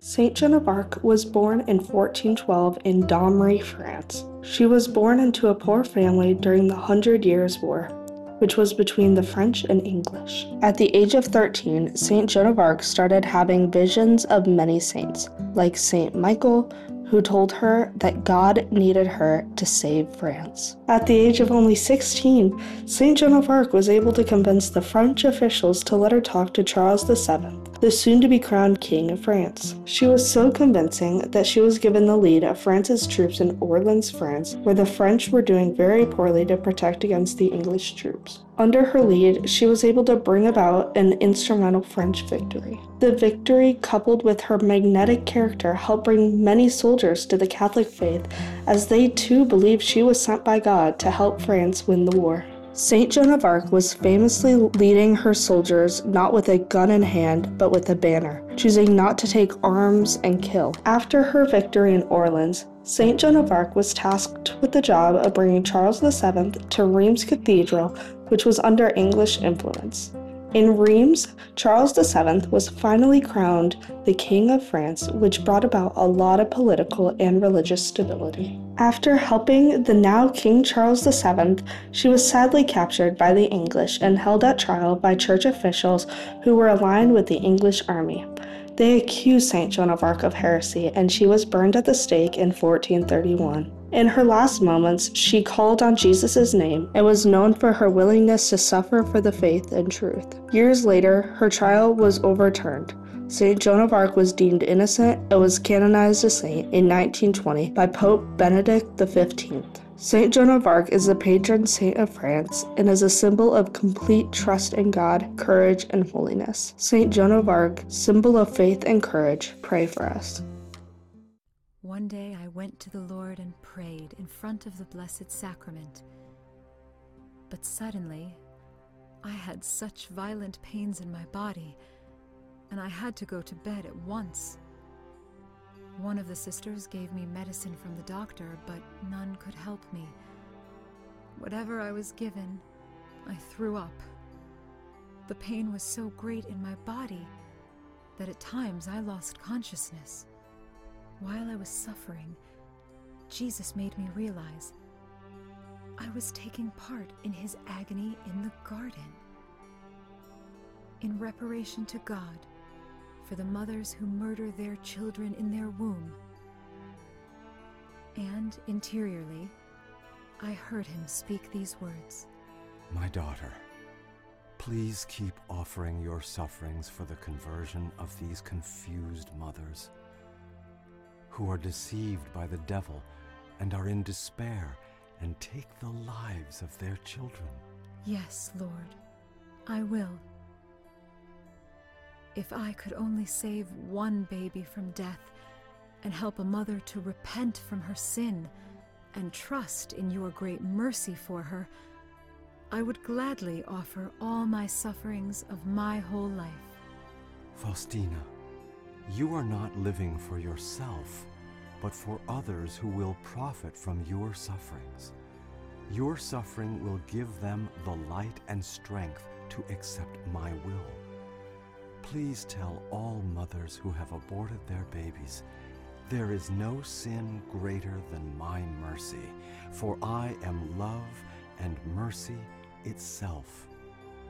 Saint Joan of Arc was born in 1412 in Domremy, France. She was born into a poor family during the Hundred Years' War, which was between the French and English. At the age of 13, Saint Joan of Arc started having visions of many saints, like Saint Michael, who told her that God needed her to save France. At the age of only 16, Saint Joan of Arc was able to convince the French officials to let her talk to Charles VII, the soon-to-be crowned King of France. She was so convincing that she was given the lead of France's troops in Orleans, France, where the French were doing very poorly to protect against the English troops. Under her lead, she was able to bring about an instrumental French victory. The victory, coupled with her magnetic character, helped bring many soldiers to the Catholic faith, as they too believed she was sent by God to help France win the war. Saint Joan of Arc was famously leading her soldiers not with a gun in hand, but with a banner, choosing not to take arms and kill. After her victory in Orleans, Saint Joan of Arc was tasked with the job of bringing Charles VII to Reims Cathedral, which was under English influence. In Reims, Charles VII was finally crowned the King of France, which brought about a lot of political and religious stability. After helping the now King Charles VII, she was sadly captured by the English and held at trial by church officials who were aligned with the English army. They accused Saint Joan of Arc of heresy, and she was burned at the stake in 1431. In her last moments, she called on Jesus' name and was known for her willingness to suffer for the faith and truth. Years later, her trial was overturned. Saint Joan of Arc was deemed innocent and was canonized a saint in 1920 by Pope Benedict XV. Saint Joan of Arc is the patron saint of France and is a symbol of complete trust in God, courage, and holiness. Saint Joan of Arc, symbol of faith and courage, pray for us. One day I went to the Lord and prayed in front of the Blessed Sacrament. But suddenly, I had such violent pains in my body, and I had to go to bed at once. One of the sisters gave me medicine from the doctor, but none could help me. Whatever I was given, I threw up. The pain was so great in my body that at times I lost consciousness. While I was suffering, Jesus made me realize I was taking part in his agony in the garden. In reparation to God for the mothers who murder their children in their womb. And interiorly, I heard him speak these words. My daughter, please keep offering your sufferings for the conversion of these confused mothers who are deceived by the devil and are in despair and take the lives of their children. Yes, Lord, I will. If I could only save one baby from death and help a mother to repent from her sin and trust in your great mercy for her, I would gladly offer all my sufferings of my whole life. Faustina, you are not living for yourself, but for others who will profit from your sufferings. Your suffering will give them the light and strength to accept my will. Please tell all mothers who have aborted their babies, there is no sin greater than my mercy, for I am love and mercy itself.